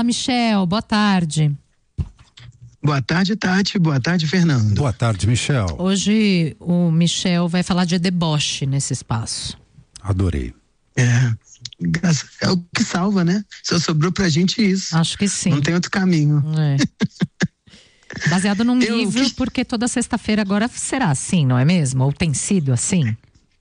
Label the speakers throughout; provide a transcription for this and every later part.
Speaker 1: Fala, Michel, boa tarde.
Speaker 2: Boa tarde, Tati. Boa tarde, Fernando.
Speaker 3: Boa tarde, Michel.
Speaker 1: Hoje o Michel vai falar de deboche nesse espaço.
Speaker 3: Adorei.
Speaker 2: É o que salva, né? Só sobrou pra gente isso.
Speaker 1: Acho que sim.
Speaker 2: Não tem outro caminho.
Speaker 1: Baseado num livro, porque toda sexta-feira agora será assim, não é mesmo? Ou tem sido assim?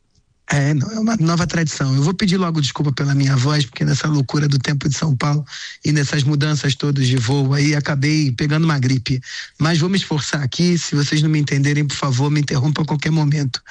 Speaker 2: É uma nova tradição. Eu vou pedir logo desculpa pela minha voz, porque nessa loucura do tempo de São Paulo e nessas mudanças todas de voo aí, acabei pegando uma gripe. Mas vou me esforçar aqui. Se vocês não me entenderem, por favor, me interrompam a qualquer momento.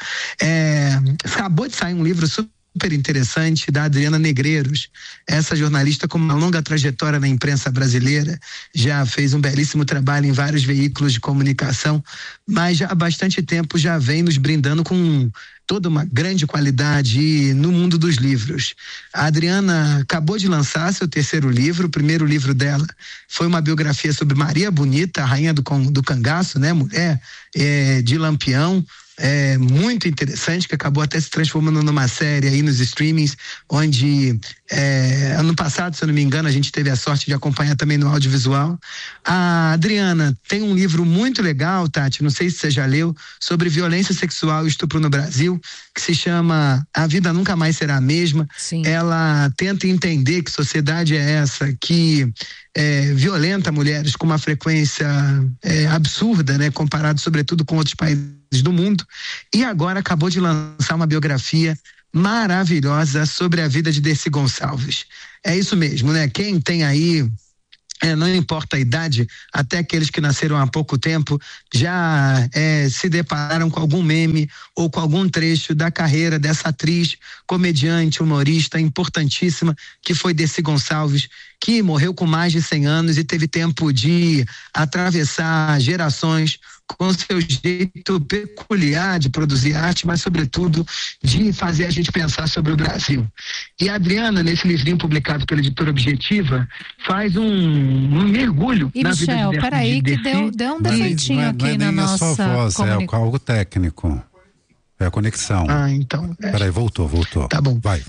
Speaker 2: Acabou de sair um livro super interessante da Adriana Negreiros. Essa jornalista com uma longa trajetória na imprensa brasileira, já fez um belíssimo trabalho em vários veículos de comunicação, mas já há bastante tempo já vem nos brindando com toda uma grande qualidade no mundo dos livros. A Adriana acabou de lançar seu terceiro livro. O primeiro livro dela foi uma biografia sobre Maria Bonita, a rainha do cangaço, né? Mulher de Lampião. Muito interessante, que acabou até se transformando numa série aí nos streamings, onde ano passado, se eu não me engano, a gente teve a sorte de acompanhar também no audiovisual. A Adriana tem um livro muito legal, Tati, não sei se você já leu, sobre violência sexual e estupro no Brasil, que se chama A Vida Nunca Mais Será a Mesma.
Speaker 1: Sim.
Speaker 2: Ela tenta entender que sociedade é essa, que violenta mulheres com uma frequência absurda, né, comparado sobretudo com outros países do mundo, e agora acabou de lançar uma biografia maravilhosa sobre a vida de Dercy Gonçalves. É isso mesmo, né? Quem tem aí, não importa a idade, até aqueles que nasceram há pouco tempo, já se depararam com algum meme ou com algum trecho da carreira dessa atriz, comediante, humorista importantíssima, que foi Dercy Gonçalves, que morreu com mais de 100 anos e teve tempo de atravessar gerações com seu jeito peculiar de produzir arte, mas sobretudo de fazer a gente pensar sobre o Brasil. E a Adriana, nesse livrinho publicado pela editora Objetiva, faz um mergulho na vida de Dercy.
Speaker 1: Michel, peraí que deu um defeitinho aqui na nossa...
Speaker 3: Não é só voz, é algo técnico. É a conexão.
Speaker 2: Então...
Speaker 3: Peraí, voltou.
Speaker 2: Tá bom.
Speaker 3: Vai.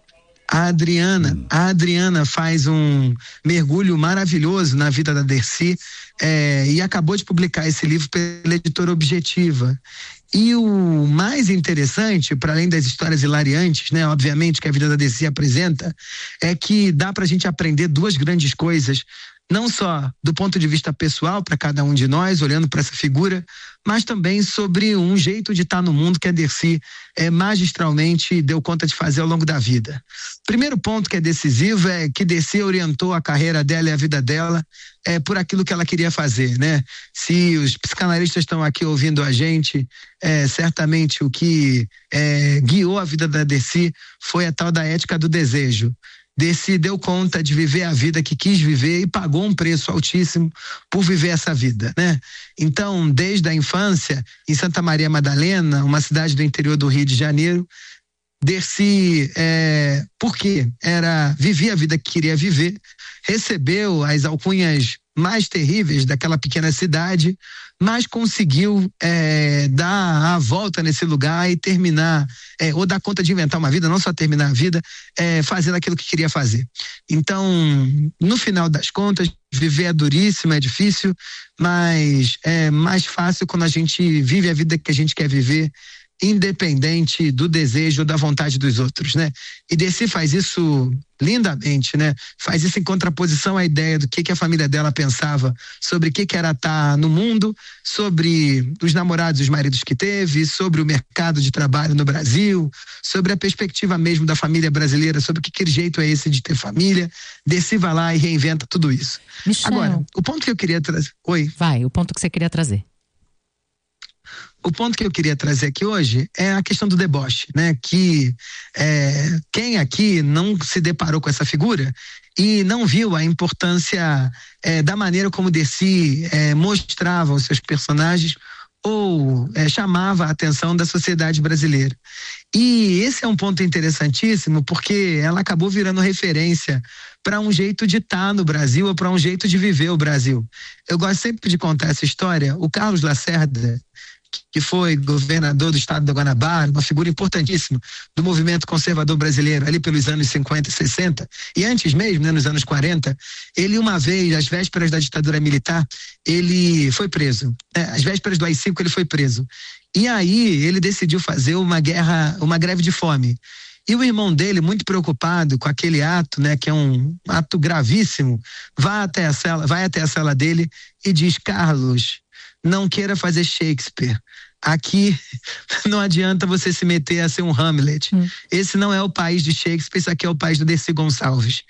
Speaker 2: A Adriana faz um mergulho maravilhoso na vida da Dercy, e acabou de publicar esse livro pela editora Objetiva. E o mais interessante, para além das histórias hilariantes, né, obviamente, que a vida da Dercy apresenta, é que dá pra gente aprender duas grandes coisas, não só do ponto de vista pessoal para cada um de nós, olhando para essa figura, mas também sobre um jeito de estar no mundo que a Dercy magistralmente deu conta de fazer ao longo da vida. Primeiro ponto que é decisivo é que Dercy orientou a carreira dela e a vida dela por aquilo que ela queria fazer, né? Se os psicanalistas estão aqui ouvindo a gente, certamente o que guiou a vida da Dercy foi a tal da ética do desejo. Dercy deu conta de viver a vida que quis viver e pagou um preço altíssimo por viver essa vida, né? Então, desde a infância, em Santa Maria Madalena, uma cidade do interior do Rio de Janeiro, Dercy, porque vivia a vida que queria viver, recebeu as alcunhas mais terríveis daquela pequena cidade, mas conseguiu dar a volta nesse lugar e terminar, ou dar conta de inventar uma vida, não só terminar a vida, fazendo aquilo que queria fazer. Então, no final das contas, viver é duríssimo, é difícil, mas é mais fácil quando a gente vive a vida que a gente quer viver, independente do desejo ou da vontade dos outros, né? E Dercy faz isso lindamente, né? Faz isso em contraposição à ideia do que a família dela pensava sobre o que era estar no mundo, sobre os namorados e os maridos que teve, sobre o mercado de trabalho no Brasil, sobre a perspectiva mesmo da família brasileira, sobre que jeito é esse de ter família. Dercy vai lá e reinventa tudo isso.
Speaker 1: Michel,
Speaker 2: agora, o ponto que eu queria trazer... Oi?
Speaker 1: Vai, o ponto que você queria trazer.
Speaker 2: O ponto que eu queria trazer aqui hoje é a questão do deboche, né? Que quem aqui não se deparou com essa figura e não viu a importância da maneira como Dercy mostrava os seus personagens ou chamava a atenção da sociedade brasileira. E esse é um ponto interessantíssimo porque ela acabou virando referência para um jeito de estar no Brasil ou para um jeito de viver o Brasil. Eu gosto sempre de contar essa história. O Carlos Lacerda que foi governador do estado da Guanabara, uma figura importantíssima do movimento conservador brasileiro, ali pelos anos 50 e 60, e antes mesmo, né, nos anos 40, ele uma vez, às vésperas da ditadura militar, ele foi preso. Às vésperas do AI-5 ele foi preso. E aí ele decidiu fazer uma greve de fome. E o irmão dele, muito preocupado com aquele ato, né, que é um ato gravíssimo, vai até a cela dele e diz: Carlos, não queira fazer Shakespeare. Aqui não adianta você se meter a ser um Hamlet. Esse não é o país de Shakespeare, isso aqui é o país do Dercy Gonçalves.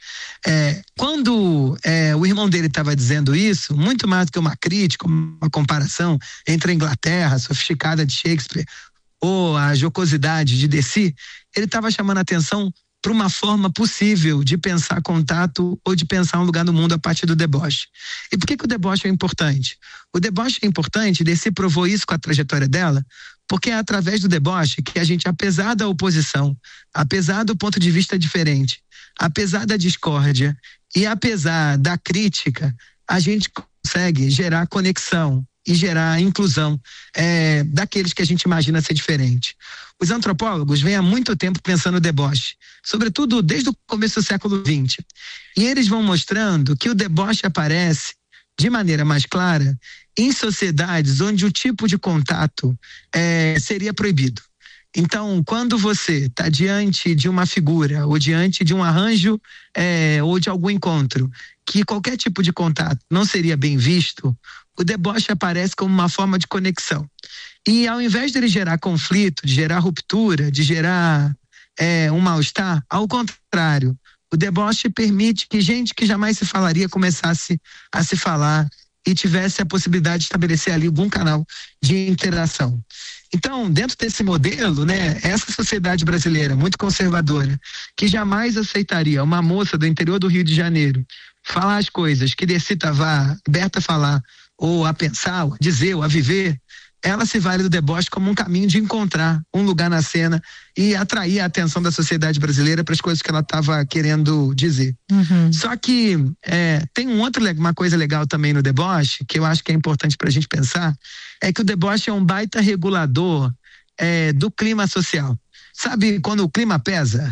Speaker 2: Quando o irmão dele estava dizendo isso, muito mais do que uma crítica, uma comparação entre a Inglaterra, a sofisticada de Shakespeare, ou a jocosidade de Dercy, ele estava chamando a atenção para uma forma possível de pensar contato ou de pensar um lugar no mundo a partir do deboche. E por que o deboche é importante? O deboche é importante, Dercy provou isso com a trajetória dela, porque é através do deboche que a gente, apesar da oposição, apesar do ponto de vista diferente, apesar da discórdia e apesar da crítica, a gente consegue gerar conexão e gerar inclusão daqueles que a gente imagina ser diferente. Os antropólogos vêm há muito tempo pensando no deboche, sobretudo desde o começo do século XX. E eles vão mostrando que o deboche aparece de maneira mais clara em sociedades onde o tipo de contato seria proibido. Então, quando você está diante de uma figura ou diante de um arranjo ou de algum encontro que qualquer tipo de contato não seria bem visto, o deboche aparece como uma forma de conexão. E ao invés de ele gerar conflito, de gerar ruptura, de gerar um mal-estar, ao contrário, o deboche permite que gente que jamais se falaria começasse a se falar e tivesse a possibilidade de estabelecer ali algum canal de interação. Então, dentro desse modelo, né, essa sociedade brasileira muito conservadora, que jamais aceitaria uma moça do interior do Rio de Janeiro falar as coisas que Dercy estava aberta a falar, ou a pensar, ou a dizer, ou a viver, ela se vale do deboche como um caminho de encontrar um lugar na cena e atrair a atenção da sociedade brasileira para as coisas que ela estava querendo dizer. Só que tem uma coisa legal também no deboche, que eu acho que é importante para a gente pensar, é que o deboche é um baita regulador do clima social. Sabe quando o clima pesa?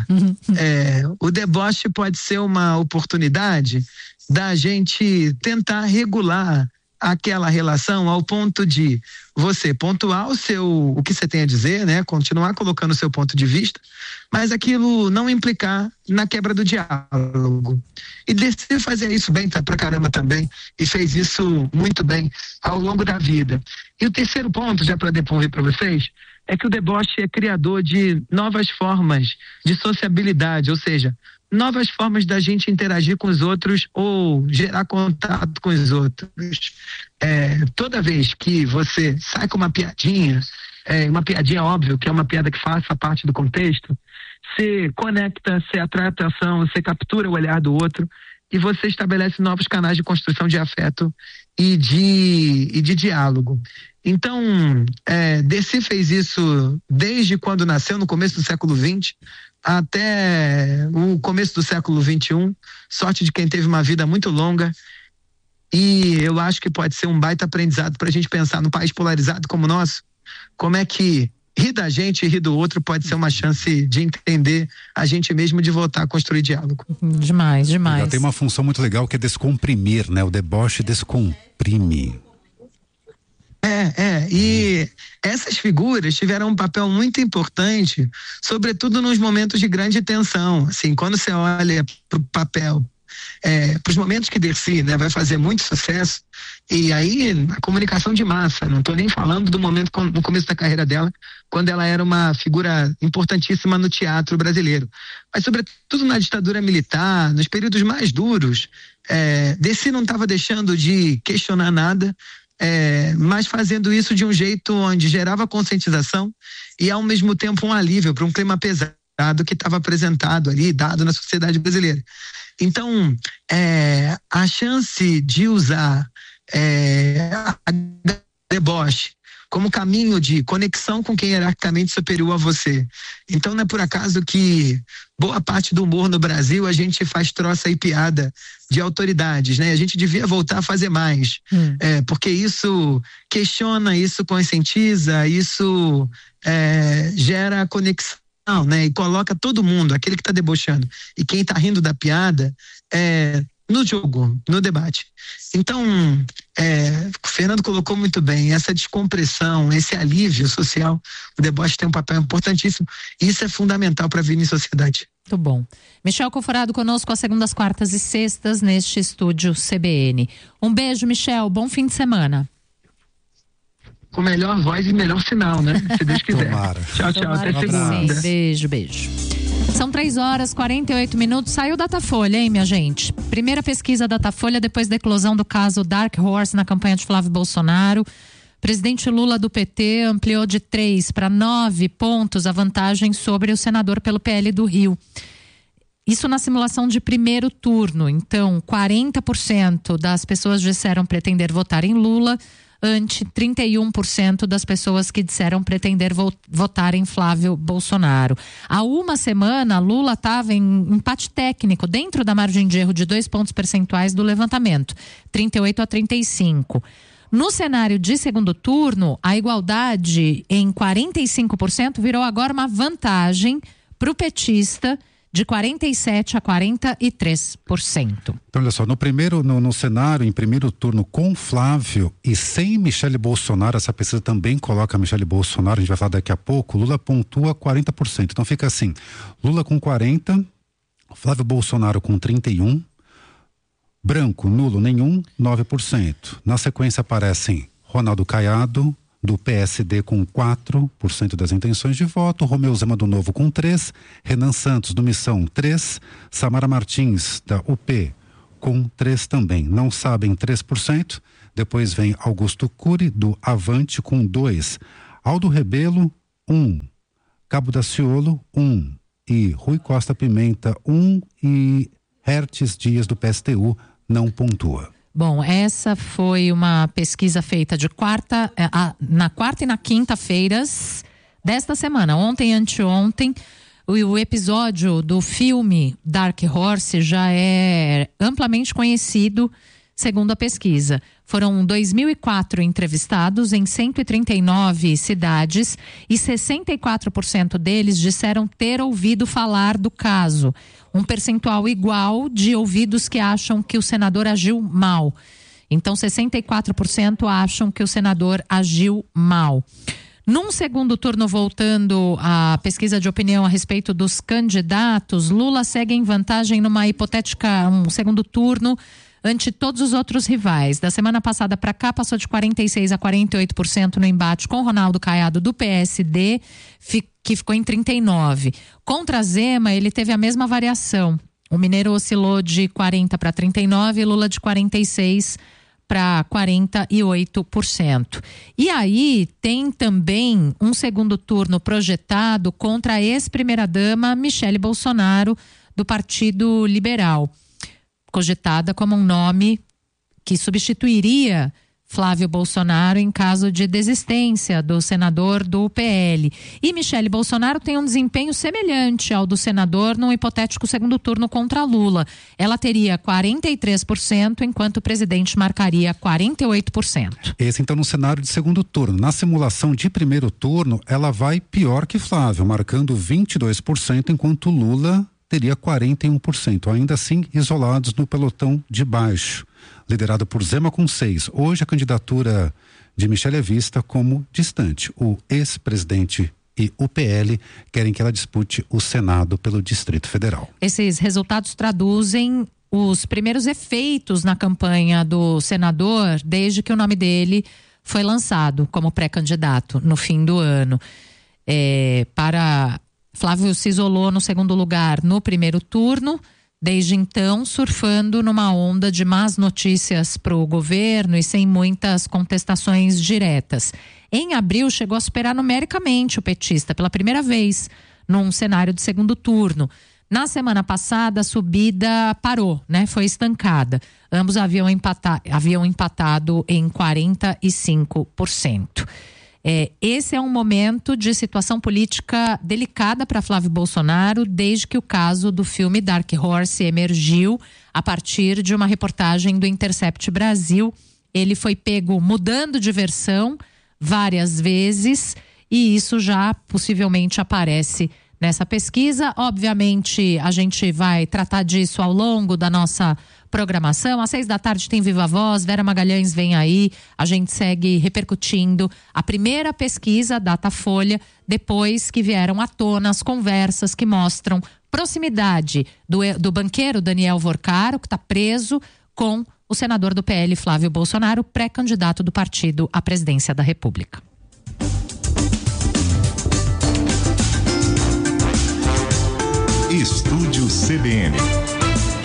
Speaker 2: O deboche pode ser uma oportunidade da gente tentar regular aquela relação ao ponto de você pontuar o que você tem a dizer, né? Continuar colocando o seu ponto de vista, mas aquilo não implicar na quebra do diálogo. E Dercy fazia isso bem pra caramba também, e fez isso muito bem ao longo da vida. E o terceiro ponto, já para devolver para vocês, é que o deboche é criador de novas formas de sociabilidade, ou seja, novas formas da gente interagir com os outros ou gerar contato com os outros. Toda vez que você sai com uma piadinha óbvio, que é uma piada que faça parte do contexto, você conecta, você atrai atenção, você captura o olhar do outro e você estabelece novos canais de construção de afeto e de diálogo. Então, Dercy fez isso desde quando nasceu, no começo do século XX, até o começo do século XXI, sorte de quem teve uma vida muito longa, e eu acho que pode ser um baita aprendizado para a gente pensar num país polarizado como o nosso, como é que rir da gente e rir do outro pode ser uma chance de entender a gente mesmo, de voltar a construir diálogo.
Speaker 1: Demais.
Speaker 3: Ela tem uma função muito legal que é descomprimir, né? O deboche descomprime.
Speaker 2: E essas figuras tiveram um papel muito importante, sobretudo nos momentos de grande tensão. Assim, quando você olha para o papel, para os momentos que Dercy, né, vai fazer muito sucesso, e aí a comunicação de massa, não estou nem falando do momento no começo da carreira dela, quando ela era uma figura importantíssima no teatro brasileiro, mas sobretudo na ditadura militar, nos períodos mais duros, Dercy não estava deixando de questionar nada, mas fazendo isso de um jeito onde gerava conscientização e ao mesmo tempo um alívio para um clima pesado que estava apresentado ali, dado na sociedade brasileira. Então, a chance de usar a deboche como caminho de conexão com quem é hierarquicamente superior a você. Então não é por acaso que boa parte do humor no Brasil a gente faz troça e piada de autoridades, né? A gente devia voltar a fazer mais, porque isso questiona, isso conscientiza, isso gera conexão, né? E coloca todo mundo, aquele que está debochando e quem está rindo da piada, no jogo, no debate. Então, o Fernando colocou muito bem, essa descompressão, esse alívio social, o deboche tem um papel importantíssimo, e isso é fundamental para viver em sociedade.
Speaker 1: Muito bom. Michel Conforado conosco às segundas, quartas e sextas neste estúdio CBN. Um beijo, Michel, bom fim de semana.
Speaker 2: Com melhor voz e melhor sinal, né? Se Deus quiser.
Speaker 3: Tomara.
Speaker 2: Tchau,
Speaker 1: Tomara
Speaker 2: até segunda.
Speaker 1: sim. Beijo, beijo. São 3h48. Saiu o Datafolha, hein, minha gente? Primeira pesquisa Datafolha depois da eclosão do caso Dark Horse na campanha de Flávio Bolsonaro. Presidente Lula do PT ampliou de 3 para 9 pontos a vantagem sobre o senador pelo PL do Rio. Isso na simulação de primeiro turno. Então, 40% das pessoas disseram pretender votar em Lula, ante 31% das pessoas que disseram pretender votar em Flávio Bolsonaro. Há uma semana, Lula estava em empate técnico dentro da margem de erro de 2 pontos percentuais do levantamento, 38-35. No cenário de segundo turno, a igualdade em 45% virou agora uma vantagem para o petista de 47% a 43%.
Speaker 3: Então, olha só, no cenário, em primeiro turno, com Flávio e sem Michele Bolsonaro, essa pesquisa também coloca Michele Bolsonaro, a gente vai falar daqui a pouco, Lula pontua 40%. Então fica assim, Lula com 40%, Flávio Bolsonaro com 31%, branco, nulo, nenhum, 9%. Na sequência aparecem Ronaldo Caiado, do PSD com 4% das intenções de voto, Romeu Zema do Novo com 3%, Renan Santos do Missão 3%, Samara Martins da UP com 3% também. Não sabem 3%, depois vem Augusto Cury do Avante com 2%, Aldo Rebelo 1%, Cabo Daciolo 1% e Rui Costa Pimenta 1% e Hertes Dias do PSTU não pontua.
Speaker 1: Bom, essa foi uma pesquisa feita na quarta e na quinta-feiras desta semana. Ontem e anteontem, o episódio do filme Dark Horse já é amplamente conhecido, segundo a pesquisa. Foram 2.004 entrevistados em 139 cidades e 64% deles disseram ter ouvido falar do caso. Um percentual igual de ouvidos que acham que o senador agiu mal. Então, 64% acham que o senador agiu mal. Num segundo turno, voltando à pesquisa de opinião a respeito dos candidatos, Lula segue em vantagem numa hipotética, um segundo turno, ante todos os outros rivais. Da semana passada para cá, passou de 46% a 48% no embate com Ronaldo Caiado do PSD, que ficou em 39%. Contra Zema, ele teve a mesma variação. O mineiro oscilou de 40% para 39% e Lula de 46% para 48%. E aí tem também um segundo turno projetado contra a ex-primeira-dama Michele Bolsonaro, do Partido Liberal, cogitada como um nome que substituiria Flávio Bolsonaro em caso de desistência do senador do PL. E Michele Bolsonaro tem um desempenho semelhante ao do senador num hipotético segundo turno contra Lula. Ela teria 43%, enquanto o presidente marcaria 48%.
Speaker 3: Esse então no cenário de segundo turno. Na simulação de primeiro turno, ela vai pior que Flávio, marcando 22%, enquanto Lula teria 41%, ainda assim isolados no pelotão de baixo, liderado por Zema com 6%. Hoje a candidatura de Michele é vista como distante. O ex-presidente e o PL querem que ela dispute o Senado pelo Distrito Federal.
Speaker 1: Esses resultados traduzem os primeiros efeitos na campanha do senador desde que o nome dele foi lançado como pré-candidato no fim do ano. Flávio se isolou no segundo lugar no primeiro turno, desde então surfando numa onda de más notícias para o governo e sem muitas contestações diretas. Em abril chegou a superar numericamente o petista pela primeira vez num cenário de segundo turno. Na semana passada a subida parou, foi estancada. Ambos haviam empatado em 45%. Esse é um momento de situação política delicada para Flávio Bolsonaro, desde que o caso do filme Dark Horse emergiu a partir de uma reportagem do Intercept Brasil. Ele foi pego mudando de versão várias vezes e isso já possivelmente aparece nessa pesquisa. Obviamente, a gente vai tratar disso ao longo da nossa programação. Às 6h tem Viva Voz, Vera Magalhães vem aí, a gente segue repercutindo a primeira pesquisa, Datafolha, depois que vieram à tona as conversas que mostram proximidade do banqueiro Daniel Vorcaro, que está preso, com o senador do PL, Flávio Bolsonaro, pré-candidato do partido à presidência da República.
Speaker 4: Estúdio CBN.